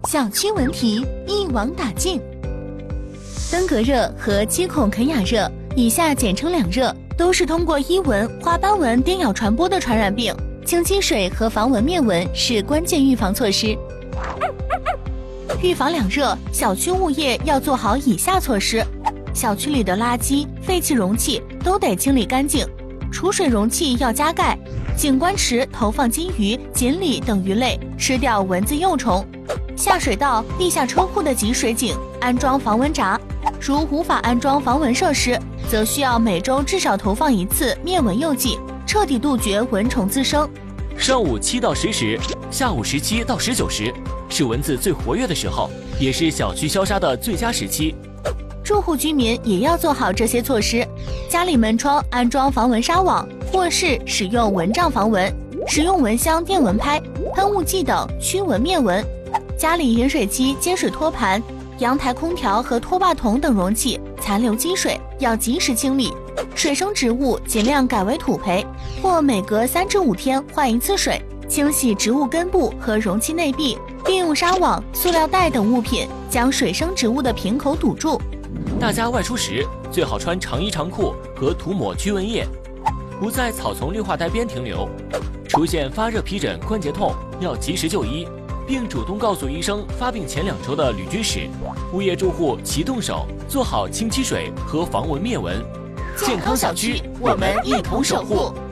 小区问题一网打尽。登革热和鸡孔肯雅热，以下简称两热，都是通过伊蚊、花斑蚊叮咬传播的传染病。清积水和防蚊灭蚊是关键预防措施。预防两热，小区物业要做好以下措施：小区里的垃圾、废弃容器都得清理干净，储水容器要加盖，景观池投放金鱼、锦鲤等鱼类，吃掉蚊子幼虫。下水道、地下车库的集水井安装防蚊闸，如无法安装防蚊设施，则需要每周至少投放1次灭蚊诱剂，彻底杜绝蚊虫滋生。 上午7到10时，下午17到19时是蚊子最活跃的时候，也是小区消杀的最佳时期。 住户居民也要做好这些措施，家里门窗安装防蚊纱网，卧室使用蚊帐防蚊，使用蚊香、电蚊拍、喷雾剂等驱蚊灭蚊。家里饮水机、接水托盘、阳台空调和拖把桶等容器残留积水要及时清理，水生植物尽量改为土培，或每隔3至5天换1次水，清洗植物根部和容器内壁，并用纱网、塑料袋等物品将水生植物的瓶口堵住。 大家外出时最好穿长衣长裤和涂抹驱蚊液，不在草丛绿化带边停留。出现发热、皮疹、关节痛要及时就医，并主动告诉医生发病前2周的旅居史。物业住户齐动手，做好清积水和防蚊灭蚊。健康小区，我们一同守护。